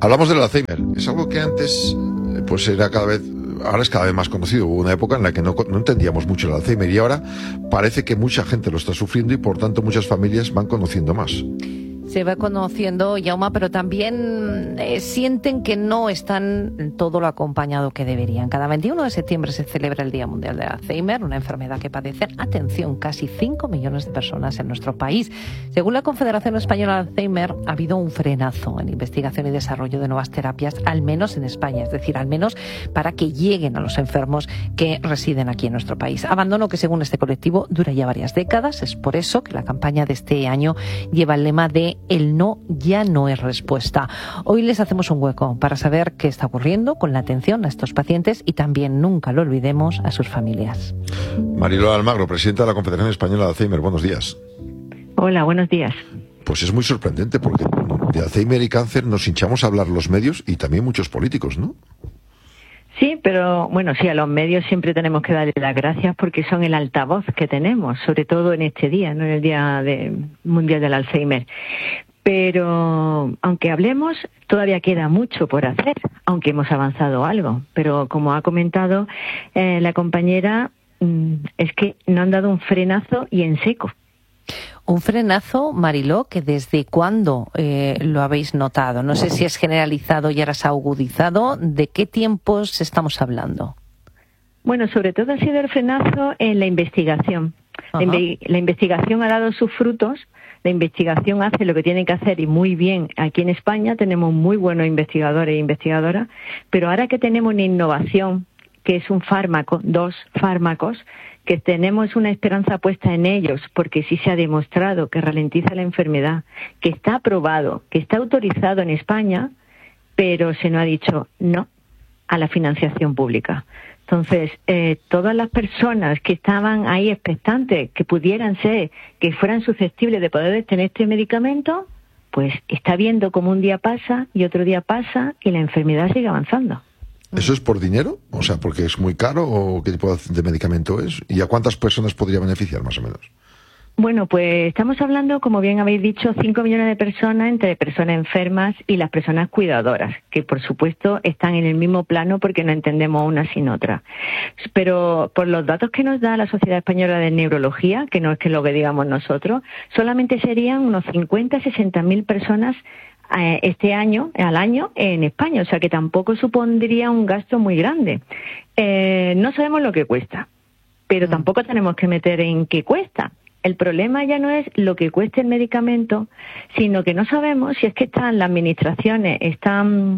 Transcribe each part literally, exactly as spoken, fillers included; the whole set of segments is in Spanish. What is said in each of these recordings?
Hablamos del Alzheimer. Es algo que antes pues era cada vez, ahora es cada vez más conocido. Hubo una época en la que no, no entendíamos mucho el Alzheimer y ahora parece que mucha gente lo está sufriendo y por tanto muchas familias van conociendo más. Se va conociendo, Jaume, pero también eh, sienten que no están todo lo acompañado que deberían. Cada veintiuno de septiembre se celebra el Día Mundial del Alzheimer, una enfermedad que padecen, atención, casi cinco millones de personas en nuestro país. Según la Confederación Española de Alzheimer, ha habido un frenazo en investigación y desarrollo de nuevas terapias, al menos en España, es decir, al menos para que lleguen a los enfermos que residen aquí en nuestro país. Abandono que, según este colectivo, dura ya varias décadas. Es por eso que la campaña de este año lleva el lema de el no ya no es respuesta. Hoy les hacemos un hueco para saber qué está ocurriendo con la atención a estos pacientes y también, nunca lo olvidemos, a sus familias. Mariló Almagro, presidenta de la Confederación Española de Alzheimer. Buenos días. Hola, buenos días. Pues es muy sorprendente porque de Alzheimer y cáncer nos hinchamos a hablar los medios y también muchos políticos, ¿no? Sí, pero bueno, sí, a los medios siempre tenemos que darle las gracias porque son el altavoz que tenemos, sobre todo en este día, no en el Día de, Mundial del Alzheimer. Pero aunque hablemos, todavía queda mucho por hacer, aunque hemos avanzado algo. Pero como ha comentado eh, la compañera, mmm, es que no han dado un frenazo y en seco. Un frenazo, Mariló, que desde cuándo eh, lo habéis notado. No sé si es generalizado y ahora se ha agudizado. ¿De qué tiempos estamos hablando? Bueno, sobre todo ha sido el frenazo en la investigación. La, inve- la investigación ha dado sus frutos. La investigación hace lo que tiene que hacer y muy bien. Aquí en España tenemos muy buenos investigadores e investigadoras, pero ahora que tenemos una innovación, que es un fármaco, dos fármacos, que tenemos una esperanza puesta en ellos, porque sí se ha demostrado que ralentiza la enfermedad, que está aprobado, que está autorizado en España, pero se nos ha dicho no a la financiación pública. Entonces, eh, todas las personas que estaban ahí expectantes, que pudieran ser, que fueran susceptibles de poder tener este medicamento, pues está viendo como un día pasa y otro día pasa y la enfermedad sigue avanzando. ¿Eso es por dinero? O sea, porque es muy caro o qué tipo de medicamento es? ¿Y a cuántas personas podría beneficiar más o menos? Bueno, pues estamos hablando, como bien habéis dicho, cinco millones de personas entre personas enfermas y las personas cuidadoras, que por supuesto están en el mismo plano porque no entendemos una sin otra. Pero por los datos que nos da la Sociedad Española de Neurología, que no es que lo que digamos nosotros, solamente serían unos cincuenta a sesenta mil personas este año, al año, en España, o sea que tampoco supondría un gasto muy grande. Eh, no sabemos lo que cuesta, pero tampoco tenemos que meter en qué cuesta. El problema ya no es lo que cueste el medicamento, sino que no sabemos si es que están las administraciones, están,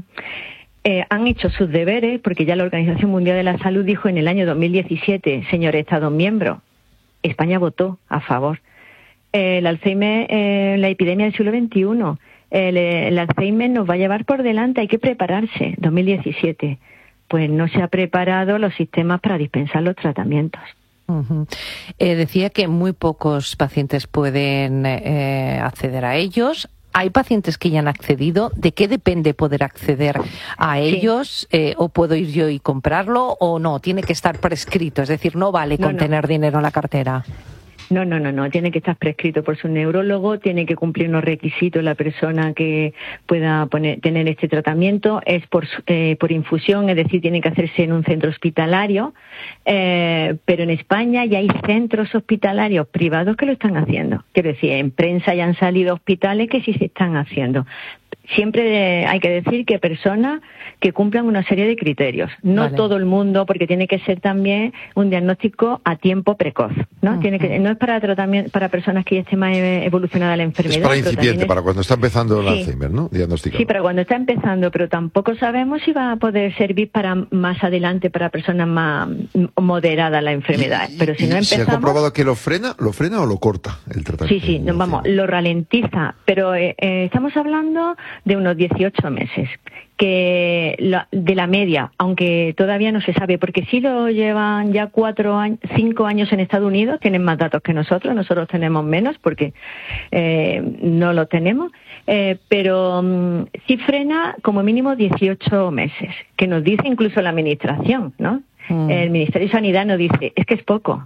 eh, han hecho sus deberes, porque ya la Organización Mundial de la Salud dijo en el año dos mil diecisiete, señores Estados miembros, España votó a favor. Eh, el Alzheimer, eh, la epidemia del siglo veintiuno, El, el Alzheimer nos va a llevar por delante, hay que prepararse. dos mil diecisiete, pues no se ha preparado los sistemas para dispensar los tratamientos. Uh-huh. Eh, decía que muy pocos pacientes pueden eh, acceder a ellos. ¿Hay pacientes que ya han accedido? ¿De qué depende poder acceder a ellos? Sí. Eh, ¿O puedo ir yo y comprarlo o no? ¿Tiene que estar prescrito? Es decir, no vale con no, no. tener dinero en la cartera. No, no, no, no, tiene que estar prescrito por su neurólogo, tiene que cumplir unos requisitos la persona que pueda poner, tener este tratamiento, es por, eh, por infusión, es decir, tiene que hacerse en un centro hospitalario, eh, pero en España ya hay centros hospitalarios privados que lo están haciendo. Quiero decir, en prensa ya han salido hospitales que sí se están haciendo. Siempre hay que decir que personas que cumplan una serie de criterios, no vale. Todo el mundo, porque tiene que ser también un diagnóstico a tiempo precoz, ¿no? Uh-huh. Tiene que, no es para tratamiento para personas que ya esté más evolucionada la enfermedad. Es para incipiente, es, para cuando está empezando el sí, Alzheimer, ¿no? Diagnosticado. Sí, para cuando está empezando, pero tampoco sabemos si va a poder servir para más adelante para personas más moderadas la enfermedad. Y, pero si y, no empezamos, ¿se ha comprobado que lo frena, lo frena o lo corta el tratamiento? Sí, sí, no, vamos, lo ralentiza, pero eh, eh, estamos hablando de unos dieciocho meses, que la, de la media, aunque todavía no se sabe, porque sí lo llevan ya cuatro años, cinco años en Estados Unidos, tienen más datos que nosotros, nosotros tenemos menos porque eh, no lo tenemos, eh, pero um, sí frena como mínimo dieciocho meses, que nos dice incluso la administración, ¿no? Mm. El Ministerio de Sanidad nos dice, es que es poco.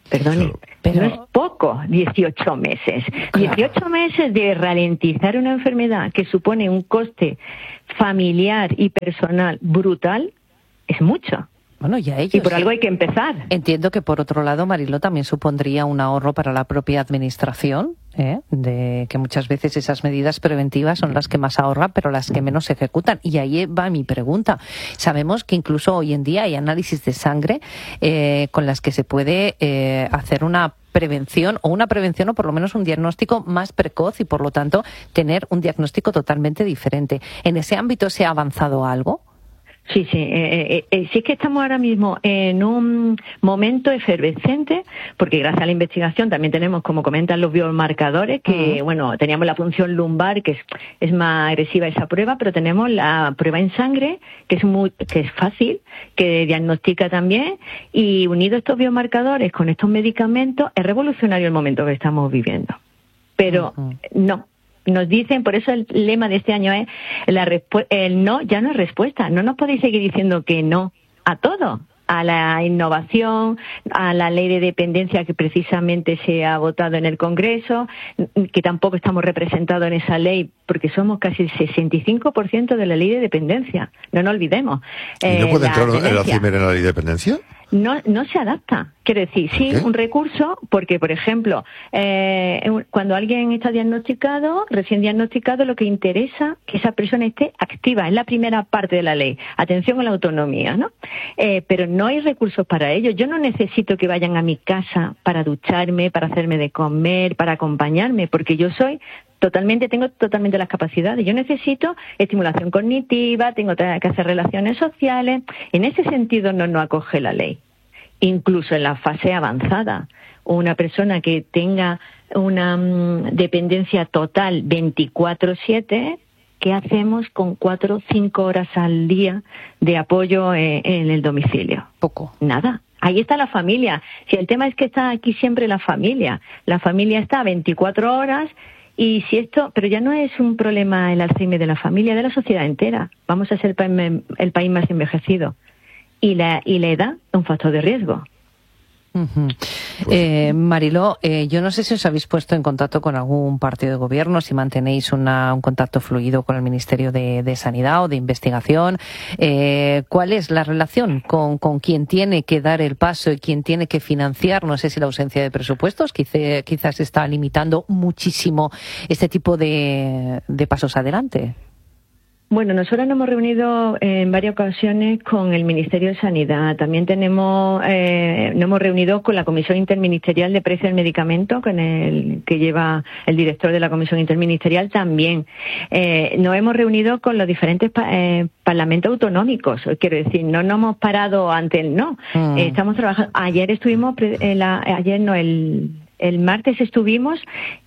Perdone, pero no es poco, dieciocho meses. Claro. dieciocho meses de ralentizar una enfermedad que supone un coste familiar y personal brutal es mucho. Bueno, y a ellos, y por algo hay que empezar. Entiendo que por otro lado, Mariló, también supondría un ahorro para la propia administración, ¿eh? De que muchas veces esas medidas preventivas son las que más ahorran, pero las que menos se ejecutan. Y ahí va mi pregunta. Sabemos que incluso hoy en día hay análisis de sangre eh, con las que se puede eh, hacer una prevención o una prevención o por lo menos un diagnóstico más precoz y por lo tanto tener un diagnóstico totalmente diferente. ¿En ese ámbito se ha avanzado algo? Sí, sí, eh, eh, eh, sí es que estamos ahora mismo en un momento efervescente, porque gracias a la investigación también tenemos, como comentan, los biomarcadores, que, uh-huh. bueno, teníamos la punción lumbar, que es, es más agresiva esa prueba, pero tenemos la prueba en sangre, que es muy, que es fácil, que diagnostica también, y unido estos biomarcadores con estos medicamentos, es revolucionario el momento que estamos viviendo. Pero uh-huh. no. Nos dicen, por eso el lema de este año es la respu- el no ya no es respuesta. No nos podéis seguir diciendo que no a todo, a la innovación, a la ley de dependencia que precisamente se ha votado en el Congreso, que tampoco estamos representados en esa ley porque somos casi el sesenta y cinco por ciento de la ley de dependencia. No nos olvidemos. ¿Y no puede eh, entrar el Alzheimer en la ley de dependencia? No, no se adapta. Quiero decir, sí, ¿qué? Un recurso, porque, por ejemplo, eh, cuando alguien está diagnosticado, recién diagnosticado, lo que interesa que esa persona esté activa. Es la primera parte de la ley. Atención a la autonomía, ¿no? Eh, pero no hay recursos para ello. Yo no necesito que vayan a mi casa para ducharme, para hacerme de comer, para acompañarme, porque yo soy totalmente, tengo totalmente las capacidades. Yo necesito estimulación cognitiva, tengo que hacer relaciones sociales. En ese sentido no nos acoge la ley. Incluso en la fase avanzada, una persona que tenga una um, dependencia total veinticuatro siete, ¿qué hacemos con cuatro o cinco horas al día de apoyo eh, en el domicilio? Poco. Nada. Ahí está la familia. Si el tema es que está aquí siempre la familia. La familia está veinticuatro horas. Y si esto, pero ya no es un problema el Alzheimer de la familia, de la sociedad entera. Vamos a ser el país más envejecido. Y la, y la edad es un factor de riesgo. Uh-huh. Eh, Mariló, eh, yo no sé si os habéis puesto en contacto con algún partido de gobierno, si mantenéis una, un contacto fluido con el Ministerio de, de Sanidad o de Investigación. Eh, ¿Cuál es la relación con, con quien tiene que dar el paso y quien tiene que financiar? No sé si la ausencia de presupuestos quizá, quizás está limitando muchísimo este tipo de, de pasos adelante. Bueno, nosotros nos hemos reunido en varias ocasiones con el Ministerio de Sanidad. También tenemos, eh, nos hemos reunido con la Comisión Interministerial de Precio del Medicamento, con el que lleva el director de la Comisión Interministerial también. Eh, nos hemos reunido con los diferentes pa- eh, parlamentos autonómicos. Quiero decir, no nos hemos parado ante el no. Mm. Eh, estamos trabajando. Ayer estuvimos, pre- eh, la, ayer no, el, el martes estuvimos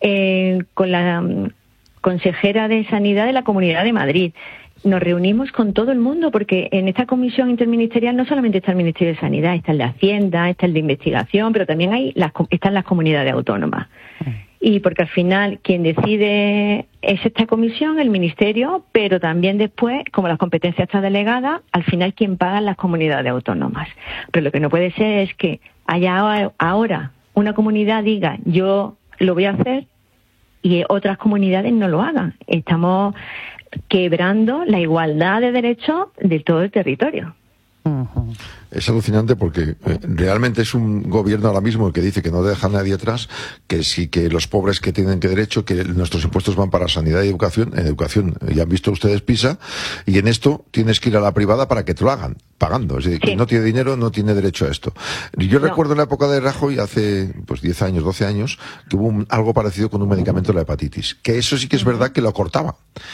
eh, con la consejera de Sanidad de la Comunidad de Madrid. Nos reunimos con todo el mundo porque en esta comisión interministerial no solamente está el Ministerio de Sanidad, está el de Hacienda, está el de Investigación, pero también hay las, están las comunidades autónomas. Y porque al final quien decide es esta comisión, el Ministerio, pero también después, como las competencias están delegadas, al final quien paga las comunidades autónomas. Pero lo que no puede ser es que haya ahora una comunidad diga yo lo voy a hacer y otras comunidades no lo hagan. Estamos quebrando la igualdad de derechos de todo el territorio. Uh-huh. Es alucinante porque eh, realmente es un gobierno ahora mismo el que dice que no deja a nadie atrás, que sí que los pobres que tienen que derecho, que nuestros impuestos van para sanidad y educación. En educación ya han visto ustedes PISA, y en esto tienes que ir a la privada para que te lo hagan, pagando. Es decir, sí. Quien no tiene dinero no tiene derecho a esto. Yo no. recuerdo en la época de Rajoy, hace pues diez años, doce años, que hubo un, algo parecido con un medicamento de la hepatitis, que eso sí que es verdad que lo cortaba.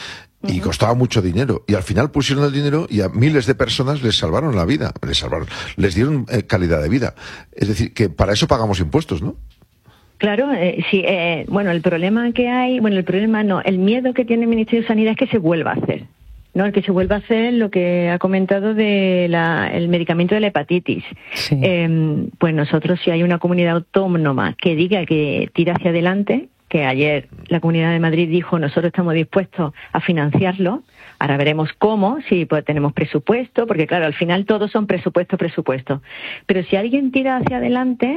Y costaba mucho dinero. Y al final pusieron el dinero y a miles de personas les salvaron la vida. Les salvaron, les dieron eh, calidad de vida. Es decir, que para eso pagamos impuestos, ¿no? Claro, eh, sí. Eh, bueno, el problema que hay, bueno, el problema no, el miedo que tiene el Ministerio de Sanidad es que se vuelva a hacer. No, el que se vuelva a hacer lo que ha comentado de la, el medicamento de la hepatitis. Sí. Eh, pues nosotros, si hay una comunidad autónoma que diga que tira hacia adelante, que ayer la Comunidad de Madrid dijo nosotros estamos dispuestos a financiarlo, ahora veremos cómo, si pues tenemos presupuesto, porque claro, al final todos son presupuesto, presupuesto. Pero si alguien tira hacia adelante,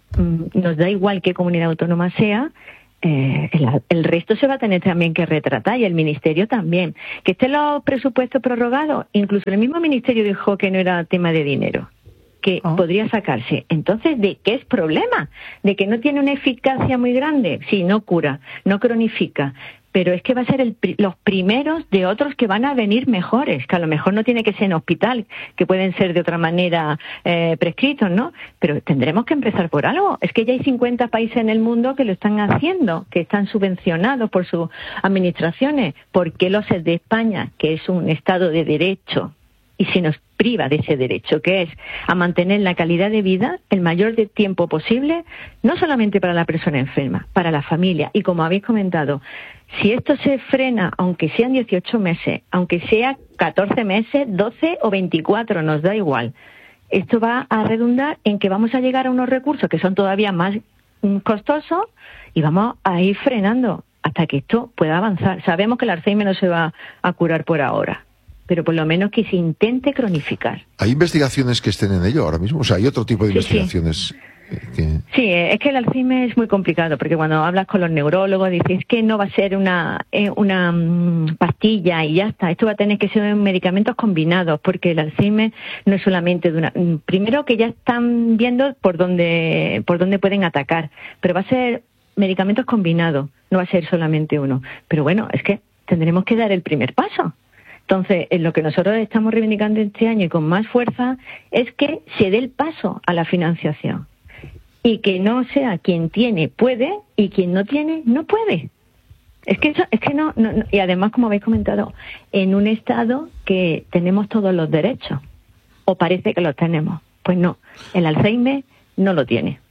nos da igual qué comunidad autónoma sea, eh, el, el resto se va a tener también que retratar y el Ministerio también. Que estén los presupuestos prorrogados, incluso el mismo Ministerio dijo que no era tema de dinero, que oh. podría sacarse. Entonces, ¿de qué es problema? ¿De que no tiene una eficacia muy grande? Sí, no cura, no cronifica, pero es que va a ser el, los primeros de otros que van a venir mejores, que a lo mejor no tiene que ser en hospital, que pueden ser de otra manera eh, prescritos, ¿no? Pero tendremos que empezar por algo. Es que ya hay cincuenta países en el mundo que lo están haciendo, que están subvencionados por sus administraciones. ¿Por qué los de España, que es un Estado de derecho, y se nos priva de ese derecho, que es a mantener la calidad de vida el mayor de tiempo posible, no solamente para la persona enferma, para la familia? Y como habéis comentado, si esto se frena, aunque sean dieciocho meses, aunque sea catorce meses, doce o veinticuatro, nos da igual, esto va a redundar en que vamos a llegar a unos recursos que son todavía más costosos y vamos a ir frenando hasta que esto pueda avanzar. Sabemos que el Alzheimer no se va a curar por ahora, pero por lo menos que se intente cronificar. ¿Hay investigaciones que estén en ello ahora mismo? O sea, ¿hay otro tipo de sí, investigaciones? Sí. Que... Sí, es que el Alzheimer es muy complicado, porque cuando hablas con los neurólogos dices que no va a ser una eh, una um, pastilla y ya está. Esto va a tener que ser medicamentos combinados, porque el Alzheimer no es solamente de una... Primero que ya están viendo por dónde por dónde pueden atacar, pero va a ser medicamentos combinados, no va a ser solamente uno. Pero bueno, es que tendremos que dar el primer paso. Entonces, en lo que nosotros estamos reivindicando este año y con más fuerza es que se dé el paso a la financiación y que no sea quien tiene puede y quien no tiene no puede. Es que eso, es que no, no, no, y además, como habéis comentado, en un Estado que tenemos todos los derechos, o parece que los tenemos. Pues no, el Alzheimer no lo tiene.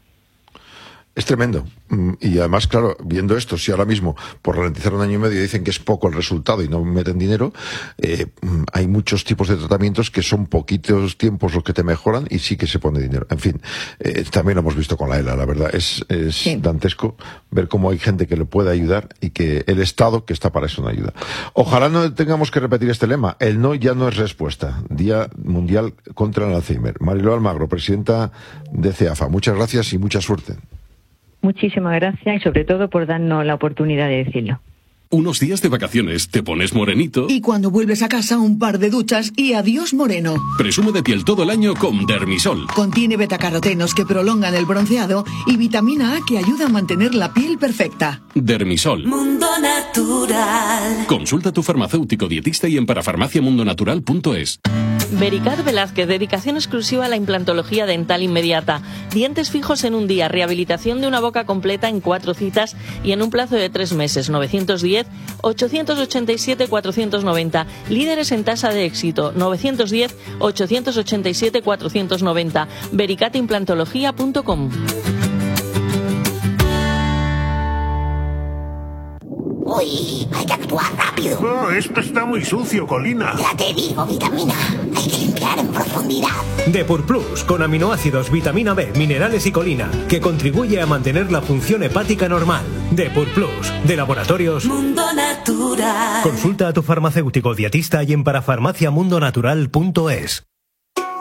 Es tremendo. Y además, claro, viendo esto, si ahora mismo por ralentizar un año y medio dicen que es poco el resultado y no meten dinero, eh, hay muchos tipos de tratamientos que son poquitos tiempos los que te mejoran y sí que se pone dinero. En fin, eh, también lo hemos visto con la E L A, la verdad. Es, es sí. dantesco ver cómo hay gente que le puede ayudar y que el Estado, que está para eso, no ayuda. Ojalá no tengamos que repetir este lema. El no ya no es respuesta. Día Mundial contra el Alzheimer. Mariló Almagro, presidenta de CEAFA. Muchas gracias y mucha suerte. Muchísimas gracias y sobre todo por darnos la oportunidad de decirlo. Unos días de vacaciones, te pones morenito. Y cuando vuelves a casa, un par de duchas y adiós moreno. Presume de piel todo el año con Dermisol. Contiene betacarotenos que prolongan el bronceado y vitamina A que ayuda a mantener la piel perfecta. Dermisol. Mundo Natural. Consulta a tu farmacéutico dietista y en parafarmacia mundo natural punto es. Vericat Velázquez, dedicación exclusiva a la implantología dental inmediata. Dientes fijos en un día, rehabilitación de una boca completa en cuatro citas y en un plazo de tres meses. novecientos diez, ochocientos ochenta y siete, cuatrocientos noventa. Líderes en tasa de éxito. novecientos diez, ochocientos ochenta y siete, cuatrocientos noventa. vericat implantología punto com. Uy, hay que actuar rápido. Oh, esto está muy sucio, Colina. Ya te digo, vitamina. Hay que limpiar en profundidad. Depur Plus, con aminoácidos, vitamina B, minerales y colina, que contribuye a mantener la función hepática normal. Depur Plus, de Laboratorios Mundo Natural. Consulta a tu farmacéutico dietista y en parafarmacia mundo natural punto es.